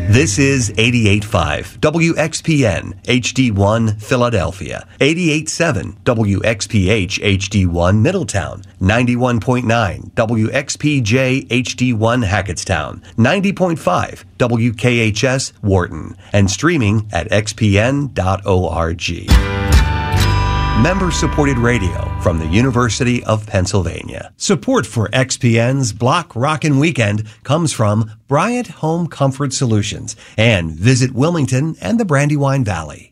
This is 88.5 WXPN HD1 Philadelphia, 88.7 WXPH HD1 Middletown, 91.9 WXPJ HD1 Hackettstown, 90.5 WKHS Wharton, and streaming at xpn.org. Member-supported radio from the University of Pennsylvania. Support for XPN's Block Rockin' Weekend comes from Bryant Home Comfort Solutions and Visit Wilmington and the Brandywine Valley.